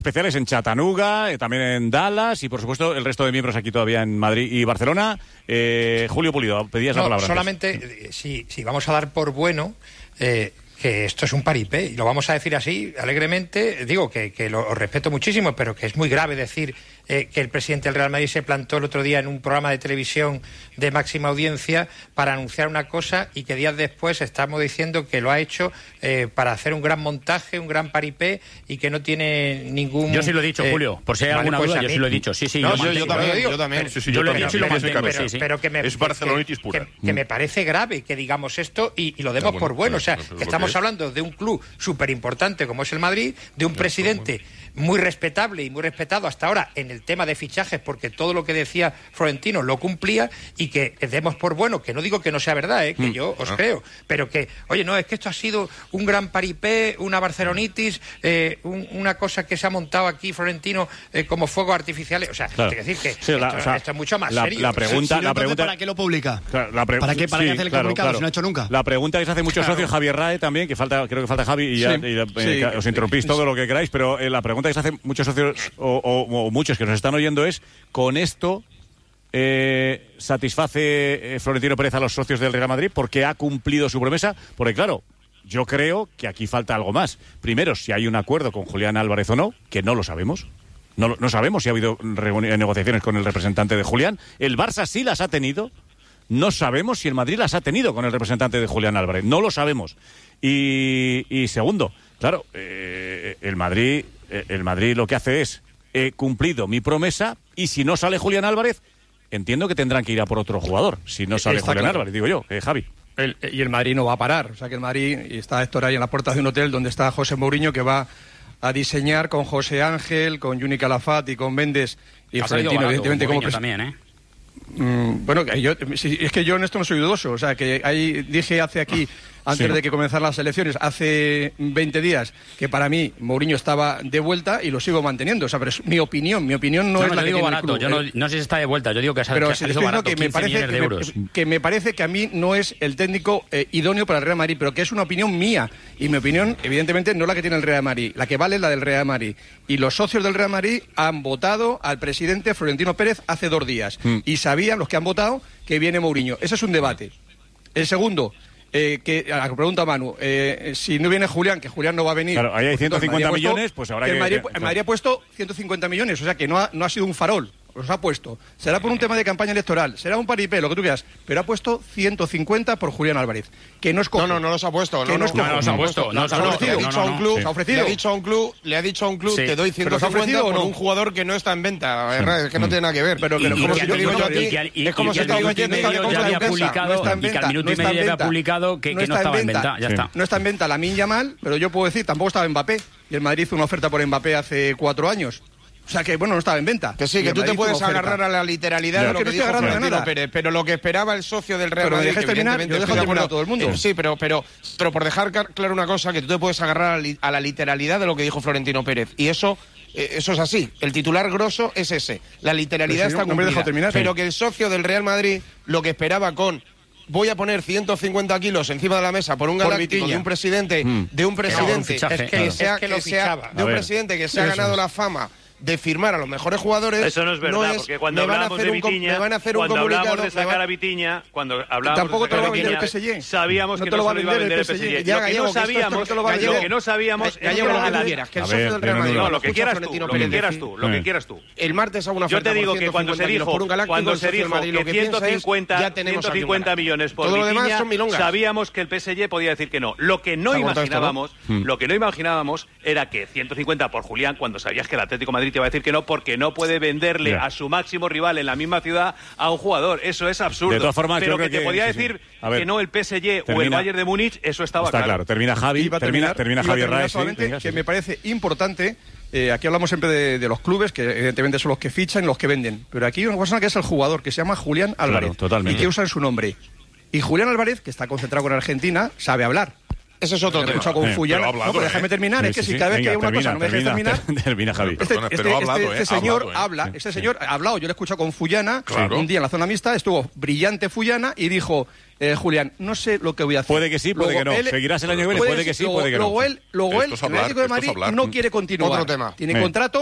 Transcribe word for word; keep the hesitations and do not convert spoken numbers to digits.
especiales en Chattanooga, eh, también en Dallas y, por supuesto, el resto de miembros aquí todavía en Madrid y Barcelona. Eh, Julio Pulido, pedías no, la palabra. Solamente, eh, si, si vamos a dar por bueno... Eh, que esto es un paripé, y lo vamos a decir así, alegremente, digo que, que lo respeto muchísimo, pero que es muy grave decir eh, que el presidente del Real Madrid se plantó el otro día en un programa de televisión de máxima audiencia para anunciar una cosa y que días después estamos diciendo que lo ha hecho eh, para hacer un gran montaje, un gran paripé y que no tiene ningún... Yo sí lo he dicho, eh, Julio, por si hay vale, alguna pues duda, yo mí, sí lo he dicho, sí, sí. No, yo, yo, yo también, yo también. Pero, Sí, sí, yo, yo lo he dicho y lo mantengo, pero, sí, sí. pero que me, es barcelonitis que, pura. que, que me parece grave que digamos esto y, y lo demos bueno, por bueno, bueno, o sea, pues, que estamos es. hablando de un club súper importante como es el Madrid, de un presidente muy respetable y muy respetado hasta ahora en el tema de fichajes, porque todo lo que decía Florentino lo cumplía, y que demos por bueno, que no digo que no sea verdad, ¿eh? que mm. yo os ah. creo, pero que, oye, no, es que esto ha sido un gran paripé, una barcelonitis, eh, un, una cosa que se ha montado aquí Florentino eh, como fuegos artificiales, o sea, claro. hay que decir que sí, la, esto, o sea, esto es mucho más la, serio. La pregunta, si no, la pregunta, ¿para qué lo publica? Claro, la pre ¿Para qué, para sí, qué hace el claro, comunicado claro. si no ha hecho nunca? La pregunta que se hace muchos claro. socios, Javier Rae también, que falta, creo que falta Javi, y ya, sí. y, eh, sí. os interrumpís todo lo que queráis, pero eh, la pregunta que se hace muchos socios o, o, o muchos que nos están oyendo es, ¿con esto eh, satisface eh, Florentino Pérez a los socios del Real Madrid porque ha cumplido su promesa? Porque claro, yo creo que aquí falta algo más. Primero, si hay un acuerdo con Julián Álvarez o no, que no lo sabemos. No, no sabemos si ha habido negociaciones con el representante de Julián. El Barça sí las ha tenido. No sabemos si el Madrid las ha tenido con el representante de Julián Álvarez. No lo sabemos. Y, y segundo, claro, eh, el Madrid, eh, el Madrid lo que hace es, he cumplido mi promesa, y si no sale Julián Álvarez, entiendo que tendrán que ir a por otro jugador. Si no sale Está Julián claro. Álvarez, digo yo, eh, Javi. El, y el Madrid no va a parar. O sea que el Madrid, y está Héctor ahí en la puerta de un hotel donde está José Mourinho, que va a diseñar con José Ángel, con Juni Calafat y con Méndez y ha Florentino, barato, evidentemente, como pres- también, ¿eh? Mm, bueno, yo, es que yo en esto no soy dudoso. O sea, que ahí dije hace aquí, antes sí. de que comenzaran las elecciones, hace veinte días, que para mí Mourinho estaba de vuelta y lo sigo manteniendo. O sea, pero es mi opinión. Mi opinión no, no es no, la yo que digo tiene barato. el club. Yo no, no sé si está de vuelta. Yo digo que ha pero que si ha le salido estoy barato, que me parece millones de que euros. me, que me parece que a mí no es el técnico eh, idóneo para el Real Madrid, pero que es una opinión mía. Y mi opinión, evidentemente, no es la que tiene el Real Madrid. La que vale es la del Real Madrid. Y los socios del Real Madrid han votado al presidente Florentino Pérez hace dos días. Mm. Y sabían, los que han votado, que viene Mourinho. Ese es un debate. El segundo, eh, que a la que pregunta Manu, eh, si no viene Julián, que Julián no va a venir. Claro, ahí hay ciento cincuenta puesto, millones, pues ahora que... que... El Madrid, que, el Madrid ha puesto ciento cincuenta millones, o sea que no ha, no ha sido un farol. Los ha puesto. Será por un tema de campaña electoral, será un paripé, lo que tú quieras, pero ha puesto ciento cincuenta por Julián Álvarez, que no es cojo. No, no, no los ha puesto. Que no, no, es no, cojo. no los ha puesto. No, no, no, le ha dicho a un club, ¿Se ha ofrecido? le ha dicho a un club, le ha dicho a un club, sí. te doy ciento cincuenta por no? un jugador que no está en venta. Sí. Es que no tiene nada que ver. Pero, pero y, como y, si y, yo digo yo aquí, es como si el minuto y medio ya había publicado, y que al minuto y medio ya había publicado que no estaba en venta. Ya está. No está en venta Lamine Yamal, pero yo puedo decir, tampoco estaba Mbappé. Y el Madrid hizo una oferta por Mbappé hace cuatro años. O sea que, bueno, no estaba en venta. Que sí, que tú te puedes agarrar a la literalidad de lo que dijo Florentino Pérez, pero lo que esperaba el socio del Real Madrid, que evidentemente estoy de acuerdo a todo el mundo. Sí, pero, pero, pero por dejar claro una cosa, que tú te puedes agarrar a la literalidad de lo que dijo Florentino Pérez. Y eso... Eso es así, el titular grosso es ese, la literalidad está cumplida, pero que el socio del Real Madrid lo que esperaba con voy a poner ciento cincuenta kilos encima de la mesa por un galáctico de un presidente, mm. de un presidente no, un que, que sea, que que sea de un presidente que se ha ganado la fama de firmar a los mejores jugadores. Eso no es verdad, no es, porque cuando hablamos de Vitinha, cuando hablamos de sacar a Vitinha, cuando hablábamos tampoco de sacar a Vitinha, el P S G. sabíamos no que no se lo iba a vender el P S G. Ya, lo que Gallego, no sabíamos, que lo, Gallego, lo que no sabíamos es que lo que quieras, que el socio del Real Madrid, no, lo que quieras tú, lo que quieras tú, lo que quieras tú. El martes a una oferta. Yo te digo que cuando se dijo, cuando se dijo que ciento cincuenta millones por Vitinha, sabíamos que el P S G podía decir que no. Lo que no imaginábamos, lo que no imaginábamos era que ciento cincuenta por Julián, cuando sabías que el Atlético de Madrid te iba a decir que no, porque que no puede venderle yeah. a su máximo rival en la misma ciudad a un jugador. Eso es absurdo. De todas formas, pero que, que te podía sí, decir sí. Ver, que no el P S G termina, o el Bayern de Múnich, eso estaba está claro. claro. Termina Javi, termina, terminar, termina Javier Rae. Solamente sí, que sí. me parece importante, eh, aquí hablamos siempre de, de los clubes, que evidentemente son los que fichan y los que venden, pero aquí hay una persona que es el jugador, que se llama Julián Álvarez, claro, totalmente. y que usan su nombre. Y Julián Álvarez, que está concentrado con Argentina, sabe hablar. Ese es otro tema. He escuchado con Fullana. Hablado, no, pero déjame terminar. Es que si cada vez que hay una cosa no me dejes terminar. Termina, Javi. Este, este, este, este señor habla, este señor ha hablado, yo le he escuchado con Fullana un día en la zona mixta, estuvo brillante Fullana y dijo, eh, Julián, no sé lo que voy a hacer. Puede que sí, puede que no. Seguirás el año que viene, puede que sí, puede que no. Luego él, luego él, el Atlético de Madrid no quiere continuar. Otro tema. Tiene contrato.